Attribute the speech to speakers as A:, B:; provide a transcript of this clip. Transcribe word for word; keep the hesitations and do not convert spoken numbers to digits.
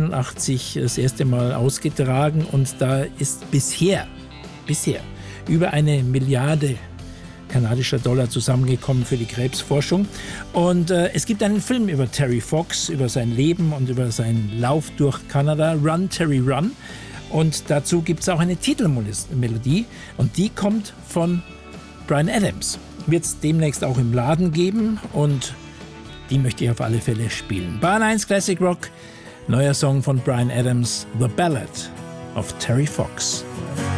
A: neunzehnhunderteinundachtzig das erste Mal ausgetragen und da ist bisher, bisher über eine Milliarde kanadischer Dollar zusammengekommen für die Krebsforschung. Und äh, es gibt einen Film über Terry Fox, über sein Leben und über seinen Lauf durch Kanada, Run, Terry, Run. Und dazu gibt es auch eine Titelmelodie und die kommt von Bryan Adams. Wird es demnächst auch im Laden geben und die möchte ich auf alle Fälle spielen. Bahn eins Classic Rock, neuer Song von Bryan Adams, The Ballad of Terry Fox.